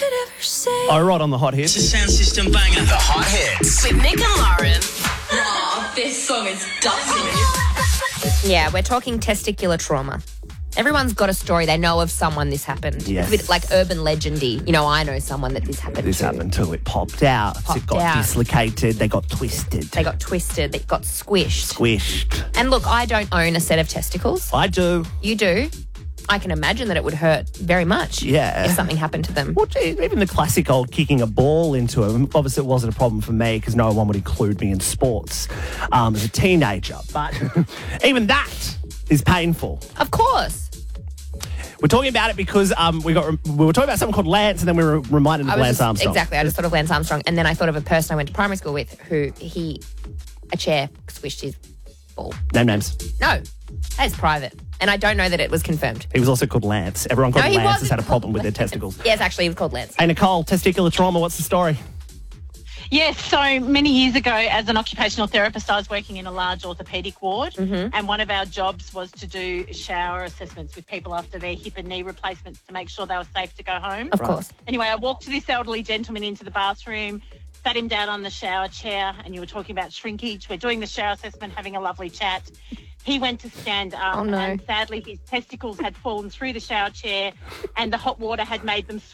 Oh, right on the hot hits. It's a sound system banger. The Hot Hits. With Nick and Lauren. Oh, this song is dusty. Yeah, we're talking testicular trauma. Everyone's got a story. They know of someone this happened. Yes. It's a bit like urban legendy. You know, I know someone that this happened This to. happened till it popped out. It got out. dislocated. They got twisted. They got twisted. They got squished. Squished. And look, I don't own a set of testicles. I do. You do. I can imagine that it would hurt very much Yeah. if something happened to them. Well, gee, even the classic old kicking a ball into it. Obviously, it wasn't a problem for me because no one would include me in sports as a teenager. But even that is painful. Of course. We're talking about it because we were talking about something called Lance, and then we were reminded of Lance Armstrong. Exactly. I just thought of Lance Armstrong, and then I thought of a person I went to primary school with who a chair squished his ball. Name names. No, that's private. And I don't know that it was confirmed. He was also called Lance. Everyone called No, he Lance has wasn't had a problem called with their Lance. testicles. Yes, actually, he was called Lance. Hey, Nicole, testicular trauma, what's the story? Yes, so many years ago, as an occupational therapist, I was working in a large orthopaedic ward, and one of our jobs was to do shower assessments with people after their hip and knee replacements to make sure they were safe to go home. Of course. Anyway, I walked this elderly gentleman into the bathroom, sat him down on the shower chair, and you were talking about shrinkage. We're doing the shower assessment, having a lovely chat. He went to stand up, Oh, no. and sadly his testicles had fallen through the shower chair, and the hot water had made them